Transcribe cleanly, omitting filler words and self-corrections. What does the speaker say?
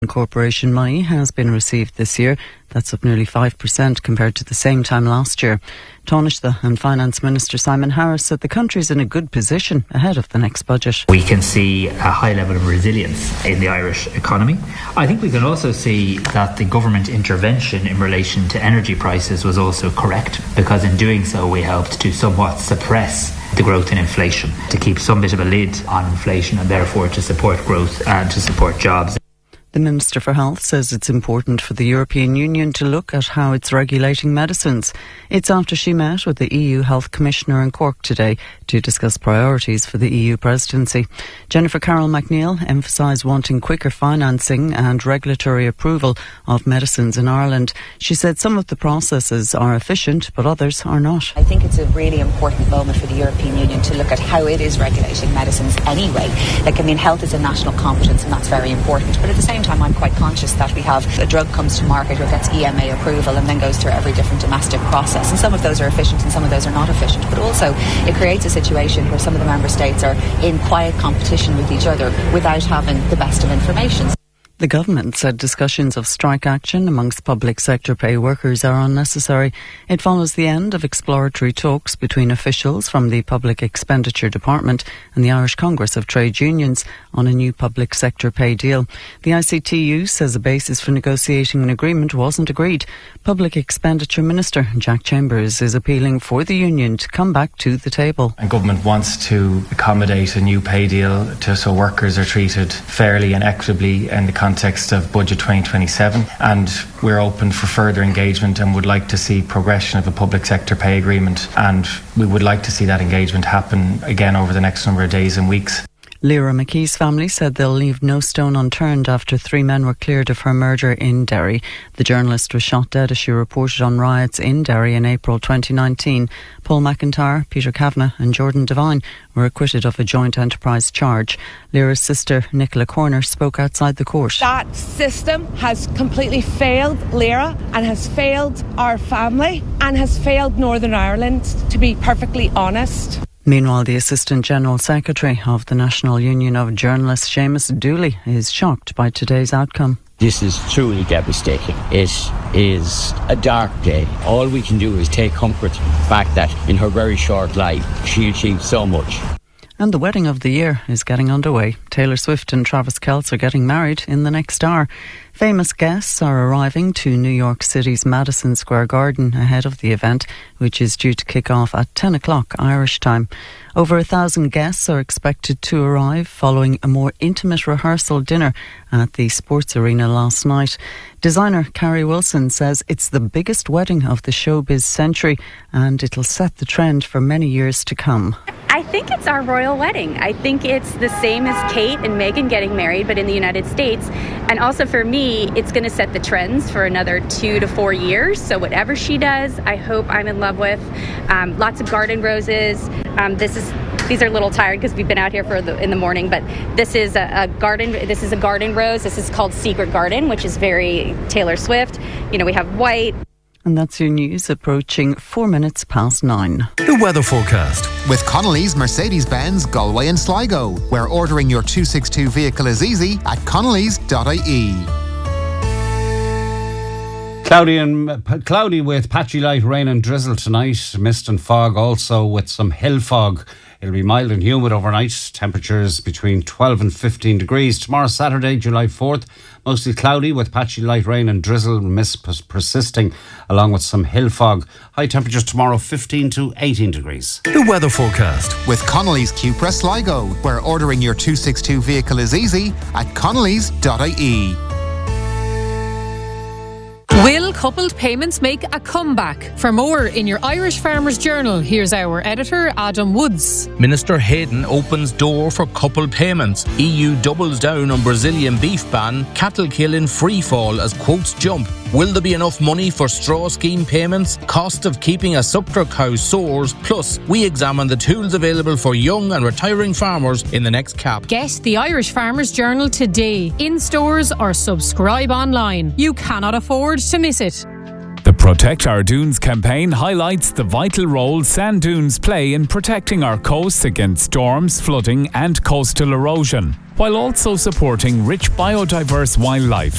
Corporation money has been received this year. That's up nearly 5% compared to the same time last year. Taoiseach and Finance Minister Simon Harris said the country is in a good position ahead of the next budget. We can see a high level of resilience in the Irish economy. I think we can also see that the government intervention in relation to energy prices was also correct, because in doing so we helped to somewhat suppress the growth in inflation, to keep some bit of a lid on inflation and therefore to support growth and to support jobs. The Minister for Health says it's important for the European Union to look at how it's regulating medicines. It's after she met with the EU Health Commissioner in Cork today to discuss priorities for the EU presidency. Jennifer Carroll McNeill emphasised wanting quicker financing and regulatory approval of medicines in Ireland. She said some of the processes are efficient, but others are not. I think it's a really important moment for the European Union to look at how it is regulating medicines anyway. Health is a national competence and that's very important. But at the same time, I'm quite conscious that we have a drug comes to market or gets EMA approval and then goes through every different domestic process. And some of those are efficient and some of those are not efficient. But also it creates a situation where some of the member states are in quiet competition with each other without having the best of information. The government said discussions of strike action amongst public sector pay workers are unnecessary. It follows the end of exploratory talks between officials from the Public Expenditure Department and the Irish Congress of Trade Unions on a new public sector pay deal. The ICTU says a basis for negotiating an agreement wasn't agreed. Public Expenditure Minister Jack Chambers is appealing for the union to come back to the table. And government wants to accommodate a new pay deal so workers are treated fairly and equitably in the context of Budget 2027, and we're open for further engagement and would like to see progression of a public sector pay agreement, and we would like to see that engagement happen again over the next number of days and weeks. Lyra McKee's family said they'll leave no stone unturned after 3 men were cleared of her murder in Derry. The journalist was shot dead as she reported on riots in Derry in April 2019. Paul McIntyre, Peter Kavanagh and Jordan Devine were acquitted of a joint enterprise charge. Lyra's sister, Nicola Corner, spoke outside the court. That system has completely failed Lyra and has failed our family and has failed Northern Ireland, to be perfectly honest. Meanwhile, the Assistant General Secretary of the National Union of Journalists, Seamus Dooley, is shocked by today's outcome. This is truly devastating. It is a dark day. All we can do is take comfort in the fact that in her very short life, she achieved so much. And the wedding of the year is getting underway. Taylor Swift and Travis Kelce are getting married in the next hour. Famous guests are arriving to New York City's Madison Square Garden ahead of the event, which is due to kick off at 10 o'clock Irish time. Over 1,000 guests are expected to arrive following a more intimate rehearsal dinner at the Sports Arena last night. Designer Carrie Wilson says it's the biggest wedding of the showbiz century and it'll set the trend for many years to come. I think it's our royal wedding. I think it's the same as Kate and Meghan getting married, but in the United States. And also for me, it's going to set the trends for another 2 to 4 years. So whatever she does, I hope I'm in love with. Lots of garden roses. These are a little tired because we've been out here in the morning, but this is a garden. This is a garden rose. This is called Secret Garden, which is very Taylor Swift. We have white. And that's your news approaching 4 minutes past 9. The weather forecast. With Connolly's Mercedes-Benz Galway and Sligo, where ordering your 262 vehicle is easy at connellys.ie. Cloudy with patchy light rain and drizzle tonight. Mist and fog also with some hill fog. It'll be mild and humid overnight. Temperatures between 12 and 15 degrees. Tomorrow, Saturday, July 4th, mostly cloudy with patchy light rain and drizzle, mist persisting, along with some hill fog. High temperatures tomorrow, 15 to 18 degrees. The weather forecast. With Connolly's Cupra Sligo, where ordering your 262 vehicle is easy at connellys.ie. Will coupled payments make a comeback? For more in your Irish Farmers Journal, here's our editor, Adam Woods. Minister Hayden opens door for coupled payments. EU doubles down on Brazilian beef ban. Cattle kill in free fall as quotes jump. Will there be enough money for straw scheme payments? Cost of keeping a suckler cow soars. Plus, we examine the tools available for young and retiring farmers in the next CAP. Get the Irish Farmers Journal today, in stores or subscribe online. You cannot afford to miss it. The Protect Our Dunes campaign highlights the vital role sand dunes play in protecting our coasts against storms, flooding and coastal erosion. while also supporting rich biodiverse wildlife.